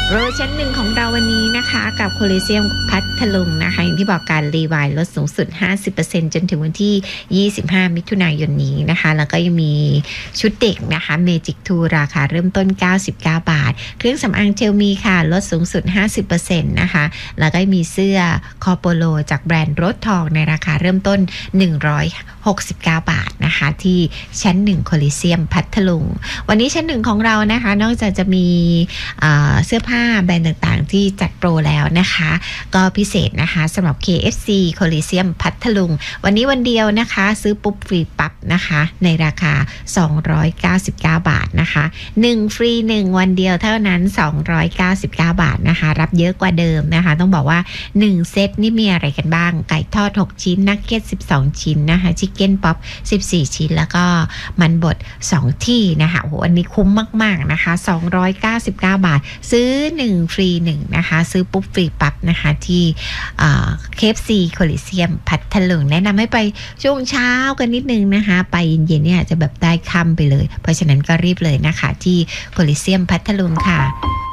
โปรโมชั่นหนึ่งของเราวันนี้นะคะกับโคลิเซียมพัทลุงนะคะอย่างที่บอกการรีวายลดสูงสุด 50% จนถึงวันที่ 25 มิถุนายนนี้นะคะแล้วก็ยังมีชุดเด็กนะคะเมจิกทูราคาเริ่มต้น 99 บาทเครื่องสำอางเจลมีค่ะลดสูงสุด 50% นะคะแล้วก็มีเสื้อคอโปโลจากแบรนด์รถทองในราคาเริ่มต้น 169 บาทนะคะที่ชั้น 1 โคลิเซียมพัทลุงวันนี้ชั้น 1 ของเรานะคะนอกจากจะมีเสื้อผ้าแบรนด์ต่างๆที่จัดโปรแล้วนะคะก็พิเศษนะคะสำหรับ KFC โคลิเซียมพัทลุงวันนี้วันเดียวนะคะซื้อปุ๊บฟรีปั๊บนะคะในราคา299 บาทนะคะ1ฟรี1วันเดียวเท่านั้น299 บาทนะคะรับเยอะกว่าเดิมนะคะต้องบอกว่า1เซตนี่มีอะไรกันบ้างไก่ทอด6ชิ้นนักเก็ต12ชิ้นนะคะชิคเก้นป๊อป14ชิ้นแล้วก็มันบด2ที่นะคะโอ้โหอันนี้คุ้มมากๆนะคะ299 บาทซื้อ1ฟรี1นะคะซื้อปุ๊บฟรีปั๊บนะคะที่KFC โคลิเซียมพัทลุงแนะนำให้ไปช่วงเช้ากันนิดนึงนะคะไปเย็นๆเนี่ยจะแบบได้ค่ำไปเลยเพราะฉะนั้นก็รีบเลยนะคะที่โคลิเซียมพัทลุงค่ะ